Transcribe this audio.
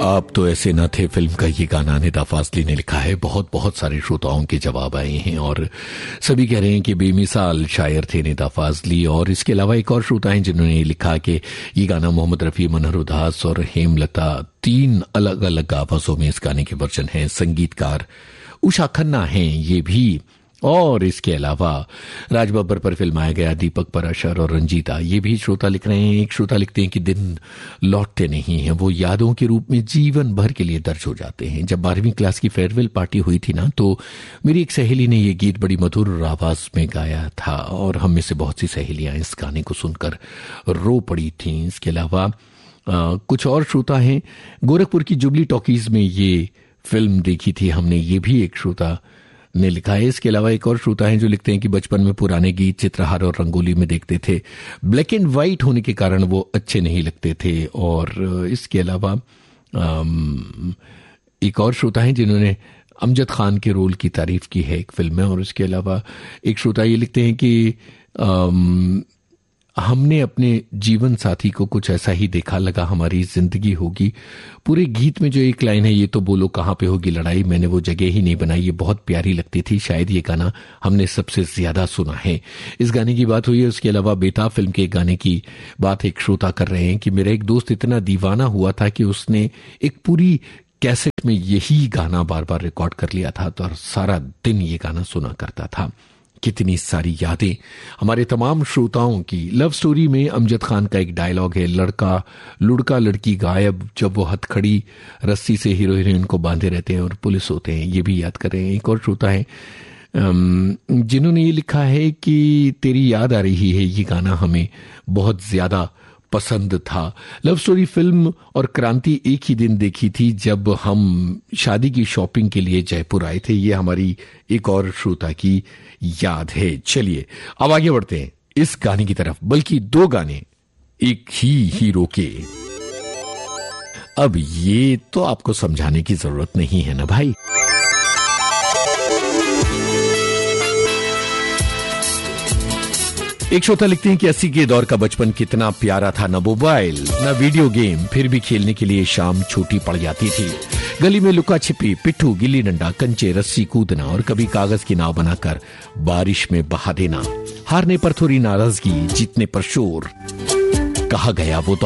आप तो ऐसे न थे फिल्म का ये गाना निदा फाजली ने लिखा है। बहुत बहुत सारे श्रोताओं के जवाब आए हैं और सभी कह रहे हैं कि बेमिसाल शायर थे निदा फाजली। और इसके अलावा एक और श्रोता हैं जिन्होंने लिखा कि ये गाना मोहम्मद रफी, मनहर उदास और हेमलता 3 अलग अलग आवाजों में इस गाने के वर्जन हैं। संगीतकार उषा खन्ना हैं ये भी। और इसके अलावा राज बब्बर पर फिल्माया गया, दीपक परशर और रंजीता, ये भी श्रोता लिख रहे हैं। एक श्रोता लिखते हैं कि दिन लौटते नहीं हैं, वो यादों के रूप में जीवन भर के लिए दर्ज हो जाते हैं। जब 12वीं क्लास की फेयरवेल पार्टी हुई थी ना, तो मेरी एक सहेली ने ये गीत बड़ी मधुर आवाज में गाया था और हम में से बहुत सी सहेलियां इस गाने को सुनकर रो पड़ी थीं। इसके अलावा कुछ और श्रोता हैं, गोरखपुर की जुबली टॉकीज में ये फिल्म देखी थी हमने, ये भी एक श्रोता ने लिखा है। इसके अलावा एक और श्रोता हैं जो लिखते हैं कि बचपन में पुराने गीत चित्रहार और रंगोली में देखते थे, ब्लैक एंड व्हाइट होने के कारण वो अच्छे नहीं लगते थे। और इसके अलावा एक और श्रोता हैं जिन्होंने अमजद खान के रोल की तारीफ की है एक फिल्म में। और इसके अलावा एक श्रोता ये लिखते हैं कि हमने अपने जीवन साथी को कुछ ऐसा ही देखा, लगा हमारी जिंदगी होगी। पूरे गीत में जो एक लाइन है, ये तो बोलो कहाँ पे होगी लड़ाई, मैंने वो जगह ही नहीं बनाई, ये बहुत प्यारी लगती थी। शायद ये गाना हमने सबसे ज्यादा सुना है। इस गाने की बात हुई है। उसके अलावा बेताब फिल्म के गाने की बात एक श्रोता कर रहे हैं कि मेरा एक दोस्त इतना दीवाना हुआ था कि उसने एक पूरी कैसेट में यही गाना बार बार रिकॉर्ड कर लिया था, तो सारा दिन ये गाना सुना करता था। कितनी सारी यादें हमारे तमाम श्रोताओं की। लव स्टोरी में अमजद खान का एक डायलॉग है, लुड़का लड़की गायब, जब वो हथकड़ी रस्सी से हीरो हीरोइन को बांधे रहते हैं और पुलिस होते हैं, ये भी याद कर रहे हैं। एक और श्रोता है जिन्होंने ये लिखा है कि तेरी याद आ रही है, ये गाना हमें बहुत ज्यादा पसंद था। लव स्टोरी फिल्म और क्रांति एक ही दिन देखी थी जब हम शादी की शॉपिंग के लिए जयपुर आए थे, ये हमारी एक और श्रोता की याद है। चलिए अब आगे बढ़ते हैं इस गाने की तरफ, बल्कि 2 गाने एक ही हीरो के। अब ये तो आपको समझाने की जरूरत नहीं है ना भाई। एक श्रोता लिखते हैं कि 80 के दौर का बचपन कितना प्यारा था, न मोबाइल न वीडियो गेम, फिर भी खेलने के लिए शाम छोटी पड़ जाती थी। गली में लुका छिपी, पिट्ठू, गिल्ली डंडा, कंचे, रस्सी कूदना और कभी कागज की नाव बनाकर बारिश में बहा देना। हारने पर थोड़ी नाराजगी, जीतने पर शोर। कहा गया वो